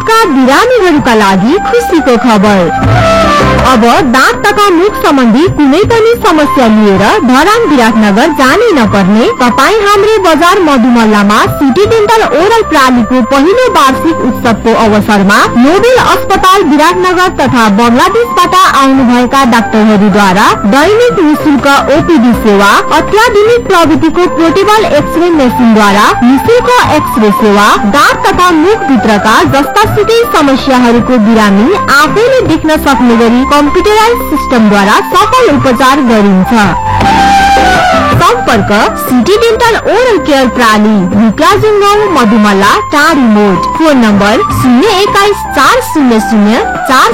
दाँतका बिरामीहरूका लागि खुसीको खबर। अब दाँत तथा मुख सम्बन्धी कुनै पनि समस्या लिएर धरान विराटनगर जानै नपर्ने। तपाईँ हाम्रो बजार मधुमल्लामा सिटी डेन्टल ओरल प्रणालीको पहिलो वार्षिक उत्सवको अवसरमा नोबेल अस्पताल विराटनगर तथा बंगलादेशबाट आउनुभएका डाक्टरहरूद्वारा दैनिक निशुल्क ओपीडी सेवा, अत्याधुनिक प्रविधिको पोर्टेबल एक्सरे मेसिनद्वारा निशुल्क एक्सरे सेवा, दाँत तथा मुख भित्रका जस्तासुकै समस्याहरूको बिरामी आफैले देख्न सक्ने गरी कम्प्युटराइज सिस्टमद्वारा सफल उपचार गरिन्छ। सम्पर्क सिटी डेन्टल ओरल केयर प्रणाली, विकाजुङ गाउँ, मधुमल्ला, टाढी मोड। Phone number 021 400 4